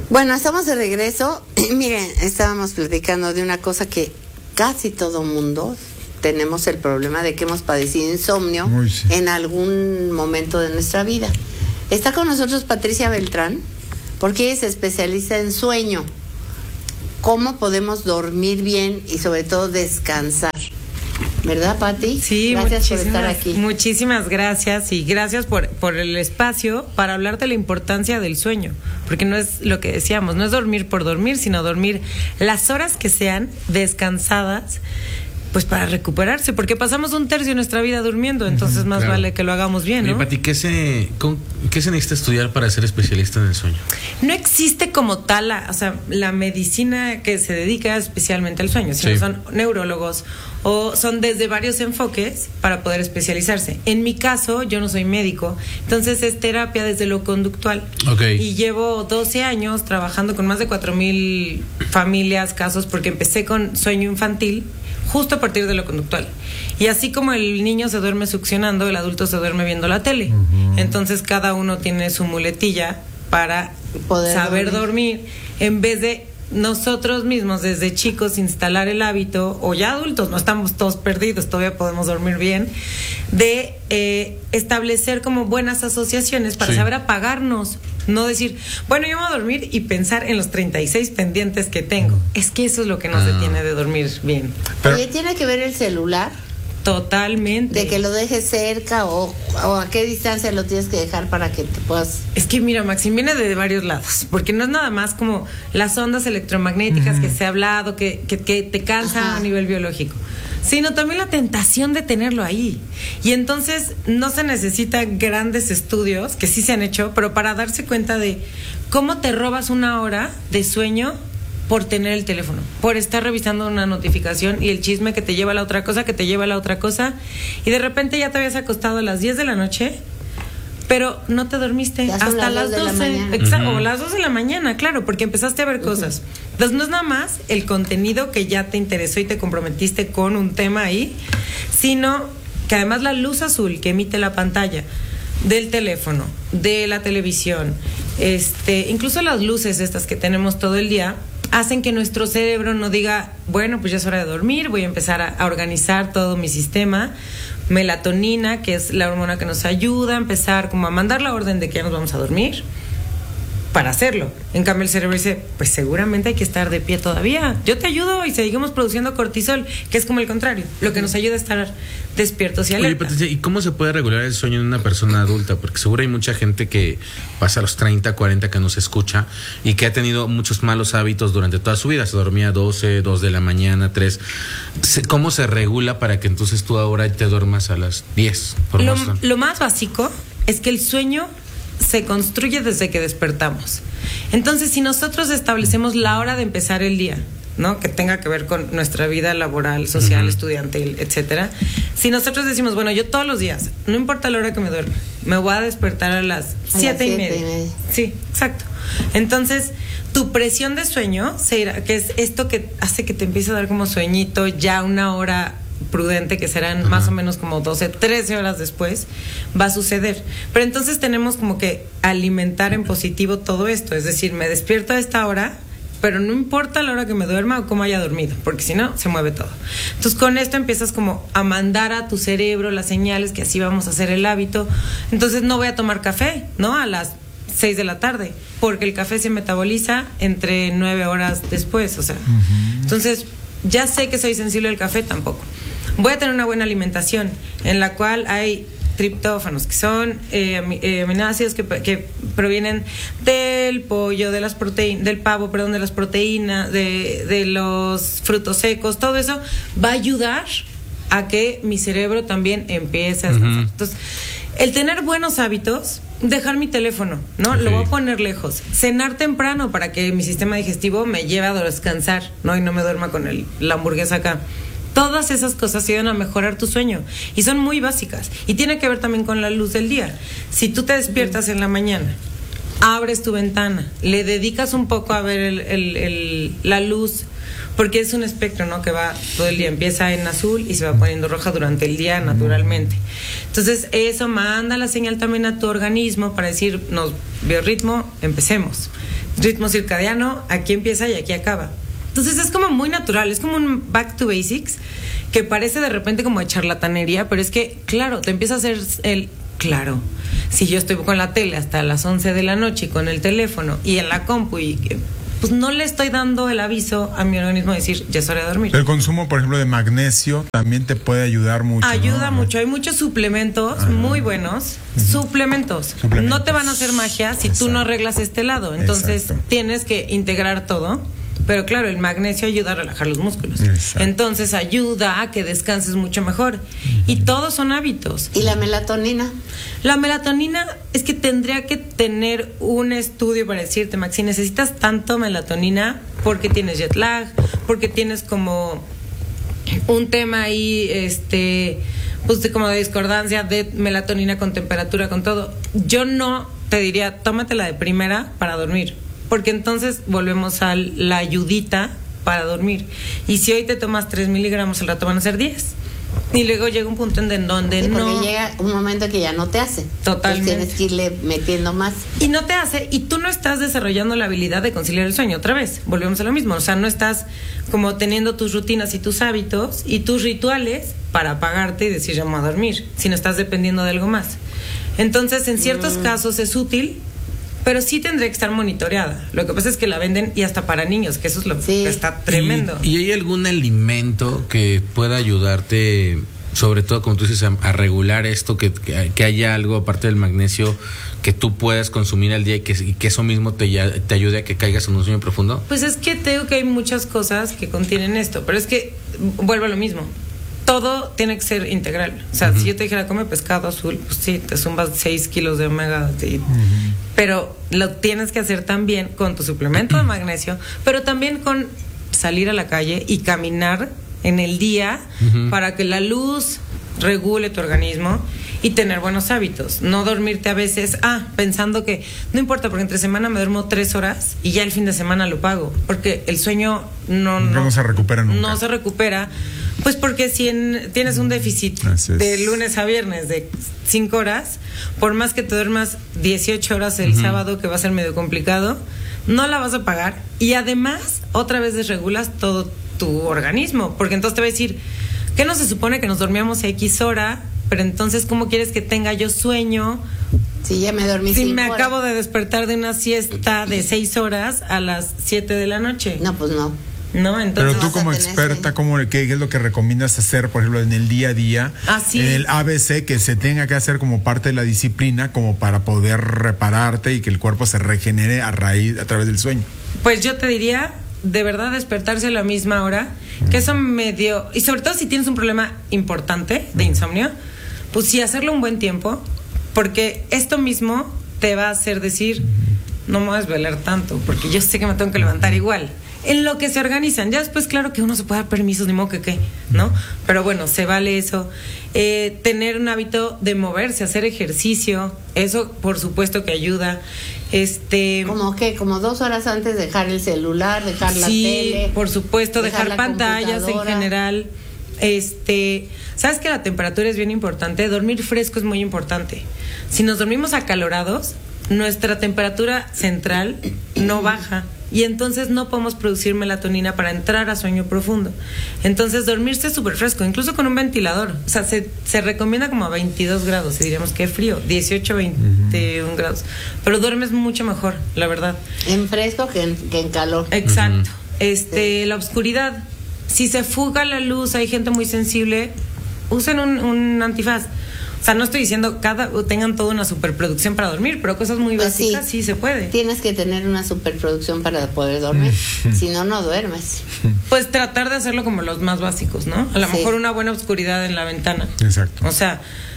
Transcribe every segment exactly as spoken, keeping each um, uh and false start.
Bueno, estamos de regreso. Miren, estábamos platicando de una cosa que casi todo mundo tenemos el problema de que hemos padecido insomnio sí. en algún momento de nuestra vida. Está con nosotros Patricia Beltrán, porque ella es especialista en sueño. ¿Cómo podemos dormir bien y sobre todo descansar? ¿Verdad, Pati? Sí, gracias por estar aquí. Muchísimas gracias y gracias por, por el espacio para hablar de la importancia del sueño, porque no es lo que decíamos, no es dormir por dormir, sino dormir las horas que sean descansadas, pues para recuperarse, porque pasamos un tercio de nuestra vida durmiendo, entonces uh-huh, más claro. vale que lo hagamos bien, ¿no? Oye, Pati, ¿qué se, con, ¿qué se necesita estudiar para ser especialista en el sueño? No existe como tal, la, o sea, la medicina que se dedica especialmente al sueño, sino sí. son neurólogos o son desde varios enfoques para poder especializarse. En mi caso, yo no soy médico, entonces es terapia desde lo conductual. Okay. Y llevo doce años trabajando con más de cuatro mil familias, casos, porque empecé con sueño infantil, justo a partir de lo conductual. Y así como el niño se duerme succionando, el adulto se duerme viendo la tele. Uh-huh. Entonces cada uno tiene su muletilla para poder saber dormir. dormir, en vez de nosotros mismos desde chicos instalar el hábito, o ya adultos, no estamos todos perdidos, todavía podemos dormir bien, de eh, establecer como buenas asociaciones para sí. saber apagarnos. No decir, bueno, yo me voy a dormir y pensar en los treinta y seis pendientes que tengo. Es que eso es lo que nos ah. detiene de dormir bien. Pero, oye, ¿tiene que ver el celular? Totalmente. De que lo dejes cerca o, o a qué distancia lo tienes que dejar para que te puedas... Es que mira, Maxim, viene de varios lados, porque no es nada más como las ondas electromagnéticas uh-huh. que se ha hablado, que, que, que te cansa Ajá. a nivel biológico, sino también la tentación de tenerlo ahí. Y entonces no se necesitan grandes estudios, que sí se han hecho, pero para darse cuenta de cómo te robas una hora de sueño por tener el teléfono, por estar revisando una notificación y el chisme que te lleva a la otra cosa, que te lleva a la otra cosa, y de repente ya te habías acostado a las diez de la noche, pero no te dormiste hasta las doce, exacto, uh-huh. o las dos de la mañana, claro, porque empezaste a ver uh-huh. cosas. Entonces no es nada más el contenido que ya te interesó y te comprometiste con un tema ahí, sino que además la luz azul que emite la pantalla del teléfono, de la televisión, este, incluso las luces estas que tenemos todo el día, hacen que nuestro cerebro no diga, bueno, pues ya es hora de dormir, voy a empezar a, a organizar todo mi sistema. Melatonina, que es la hormona que nos ayuda a empezar como a mandar la orden de que ya nos vamos a dormir, para hacerlo. En cambio el cerebro dice, pues seguramente hay que estar de pie todavía, yo te ayudo, y seguimos produciendo cortisol, que es como el contrario, lo que nos ayuda a estar despiertos y alerta. Oye, Patricia, ¿y cómo se puede regular el sueño en una persona adulta? Porque seguro hay mucha gente que pasa a los treinta, cuarenta que nos escucha y que ha tenido muchos malos hábitos durante toda su vida, se dormía doce, dos de la mañana, tres. ¿Cómo se regula para que entonces tú ahora te duermas a las diez? Por lo, lo más básico es que el sueño se construye desde que despertamos. Entonces, si nosotros establecemos la hora de empezar el día, ¿no? Que tenga que ver con nuestra vida laboral, social, uh-huh. estudiantil, etcétera. Si nosotros decimos, bueno, yo todos los días, no importa la hora que me duerma, me voy a despertar a las siete y media. Sí, exacto. Entonces, tu presión de sueño se irá, que es esto que hace que te empiece a dar como sueñito ya una hora prudente, que serán uh-huh. más o menos como doce, trece horas después, va a suceder. Pero entonces tenemos como que alimentar en positivo todo esto, es decir, me despierto a esta hora, pero no importa la hora que me duerma o cómo haya dormido, porque si no, se mueve todo. Entonces con esto empiezas como a mandar a tu cerebro las señales que así vamos a hacer el hábito. Entonces no voy a tomar café, ¿no? A las seis de la tarde, porque el café se metaboliza entre nueve horas después, o sea. Uh-huh. Entonces ya sé que soy sensible al café, tampoco. Voy a tener una buena alimentación en la cual hay triptófanos, que son eh, eh, aminoácidos que, que provienen del pollo, de las proteínas, del pavo, perdón, de las proteínas, de, de los frutos secos. Todo eso va a ayudar a que mi cerebro también empiece a descansar. Uh-huh. Entonces, el tener buenos hábitos, dejar mi teléfono, ¿no? Okay. Lo voy a poner lejos. Cenar temprano para que mi sistema digestivo me lleve a descansar, ¿no? Y no me duerma con el, la hamburguesa acá. Todas esas cosas ayudan a mejorar tu sueño y son muy básicas. Y tiene que ver también con la luz del día. Si tú te despiertas en la mañana abres tu ventana, le dedicas un poco a ver el, el, el, la luz, porque es un espectro, ¿no? Que va todo el día, empieza en azul y se va poniendo roja durante el día naturalmente. Entonces eso manda la señal también a tu organismo para decir, nos biorritmo, empecemos. Ritmo circadiano, aquí empieza y aquí acaba. Entonces es como muy natural, es como un back to basics que parece de repente como de charlatanería, pero es que, claro, te empieza a hacer el... Claro, si yo estoy con la tele hasta las once de la noche y con el teléfono y en la compu y... pues no le estoy dando el aviso a mi organismo de decir, ya es hora de dormir. El consumo, por ejemplo, de magnesio también te puede ayudar mucho. Ayuda ¿no? mucho, hay muchos suplementos Ajá. muy buenos, uh-huh. suplementos. suplementos. No te van a hacer magia si Exacto. tú no arreglas este lado, entonces Exacto. tienes que integrar todo. Pero claro, el magnesio ayuda a relajar los músculos. Exacto. Entonces ayuda a que descanses mucho mejor. Uh-huh. Y todos son hábitos. ¿Y la melatonina? La melatonina es que tendría que tener un estudio para decirte, Max, si necesitas tanto melatonina porque tienes jet lag, porque tienes como un tema ahí, este, pues de, como de discordancia de melatonina con temperatura, con todo. Yo no te diría, tómatela de primera para dormir. Porque entonces volvemos a la ayudita para dormir. Y si hoy te tomas tres miligramos, al rato van a ser diez. Y luego llega un punto en donde sí, no... porque llega un momento que ya no te hace. Totalmente. Entonces tienes que irle metiendo más. Y no te hace, y tú no estás desarrollando la habilidad de conciliar el sueño. Otra vez, volvemos a lo mismo. O sea, no estás como teniendo tus rutinas y tus hábitos y tus rituales para apagarte y decir, ya me voy a dormir, sino estás dependiendo de algo más. Entonces, en ciertos mm. casos es útil, pero sí tendría que estar monitoreada. Lo que pasa es que la venden y hasta para niños, que eso es lo sí. que está tremendo. ¿Y, ¿Y hay algún alimento que pueda ayudarte, sobre todo como tú dices, a, a regular esto, que, que, que haya algo aparte del magnesio que tú puedas consumir al día y que, y que eso mismo te, te ayude a que caigas en un sueño profundo? Pues es que te digo que hay muchas cosas que contienen esto, pero es que vuelvo a lo mismo. Todo tiene que ser integral. O sea, uh-huh. si yo te dijera, come pescado azul, pues sí, te zumbas seis kilos de omega. Sí. Uh-huh. Pero lo tienes que hacer también con tu suplemento de magnesio, pero también con salir a la calle y caminar en el día uh-huh. para que la luz regule tu organismo y tener buenos hábitos. No dormirte a veces, ah, pensando que no importa, porque entre semana me duermo tres horas y ya el fin de semana lo pago. Porque el sueño no, no, no se recupera nunca. No se recupera. Pues porque si en, tienes un déficit de lunes a viernes de cinco horas, por más que te duermas dieciocho horas el uh-huh. sábado, que va a ser medio complicado, no la vas a pagar. Y además, otra vez desregulas todo tu organismo. Porque entonces te va a decir, ¿qué no se supone que nos dormíamos a X hora? Pero entonces, ¿cómo quieres que tenga yo sueño? Si ya me dormí Si cinco me horas. acabo de despertar de una siesta de seis horas a las siete de la noche. No, pues no. No, entonces, pero tú como experta, ¿cómo, qué es lo que recomiendas hacer, por ejemplo, en el día a día, ¿Ah, sí? en el A B C, que se tenga que hacer como parte de la disciplina, como para poder repararte y que el cuerpo se regenere a raíz, a través del sueño? Pues yo te diría, de verdad, despertarse a la misma hora, uh-huh. que eso medio, y sobre todo si tienes un problema importante de insomnio, pues sí, hacerlo un buen tiempo, porque esto mismo te va a hacer decir, uh-huh. no me voy a desvelar tanto, porque yo sé que me tengo que levantar igual. En lo que se organizan, ya después claro que uno se puede dar permisos, ni modo que qué, ¿no? Pero bueno, se vale eso. Eh, tener un hábito de moverse, hacer ejercicio, eso por supuesto que ayuda. Este, ¿Cómo qué? Como dos horas antes dejar el celular, dejar sí, la tele. Sí, por supuesto, dejar, dejar pantallas en general. Este, ¿sabes que la temperatura es bien importante? Dormir fresco es muy importante. Si nos dormimos acalorados, nuestra temperatura central no baja. Y entonces no podemos producir melatonina para entrar a sueño profundo. Entonces dormirse súper fresco, incluso con un ventilador. O sea, se, se recomienda como a veintidós grados, y diríamos que frío, dieciocho, veintiún uh-huh. grados. Pero duermes mucho mejor, la verdad. En fresco que en, que en calor. Exacto. Uh-huh. Este, sí. La oscuridad. Si se fuga la luz, hay gente muy sensible, usen un, un antifaz. O sea, no estoy diciendo cada tengan toda una superproducción para dormir, pero cosas muy pues básicas sí, sí se puede. Tienes que tener una superproducción para poder dormir, si no, no duermes. Pues tratar de hacerlo como los más básicos, ¿no? A lo sí. mejor una buena oscuridad en la ventana. Exacto. O sea,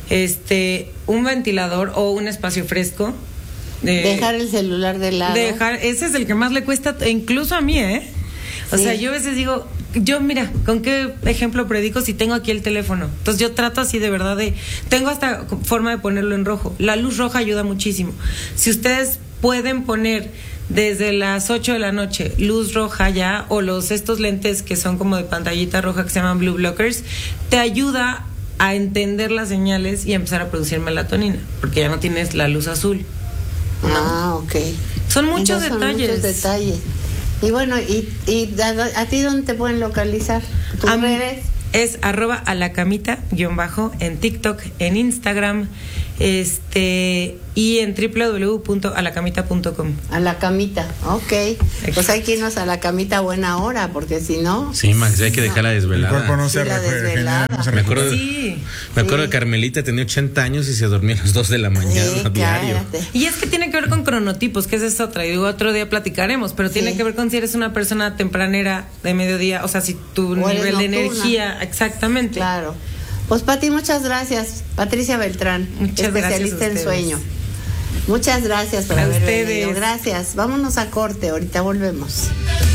este, un ventilador o un espacio fresco. De, dejar el celular de lado. Dejar, ese es el que más le cuesta, incluso a mí, ¿eh? O sí. sea, yo a veces digo, yo mira, ¿con qué ejemplo predico si tengo aquí el teléfono? Entonces yo trato así de verdad de, tengo hasta forma de ponerlo en rojo. La luz roja ayuda muchísimo. Si ustedes pueden poner desde las ocho de la noche luz roja ya, o los estos lentes que son como de pantallita roja que se llaman blue blockers, te ayuda a entender las señales y a empezar a producir melatonina, porque ya no tienes la luz azul, ¿no? Ah, ok. Son muchos Entonces, detalles. Son muchos detalles. Y bueno, ¿y, y a, a ti dónde te pueden localizar? ¿Tus A mí redes? Es arroba a la camita guión bajo en TikTok, en Instagram, este y en doble u doble u doble u punto a la camita punto com. A la camita, ok. Pues hay que irnos a la camita a buena hora, porque si no... Sí, Max, hay que dejar la desvelada. El cuerpo no Sí, se la regenera, no se Me acuerdo, recupera. Sí. me acuerdo Sí. de Carmelita, tenía ochenta años y se dormía a las dos de la mañana Sí, a diario. cállate. Y es que tiene que ver con cronotipos, que esa es otra, y digo, otro día platicaremos, pero tiene Sí. que ver con si eres una persona tempranera de mediodía, o sea, si tu O eres nivel de nocturna. energía, exactamente. Claro. Pues Pati, muchas gracias. Patricia Beltrán, Muchas gracias especialista a en ustedes. sueño. Muchas gracias por A haber ustedes. venido. Gracias. Vámonos a corte, ahorita volvemos.